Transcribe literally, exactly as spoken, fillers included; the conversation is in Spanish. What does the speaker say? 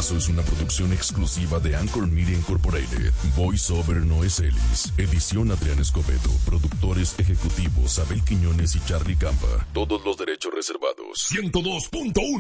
Caso es una producción exclusiva de Anchor Media Incorporated. Voice Over Noé Celis. Edición Adrián Escobedo. Productores ejecutivos Abel Quiñones y Charlie Campa. Todos los derechos reservados. ciento dos punto uno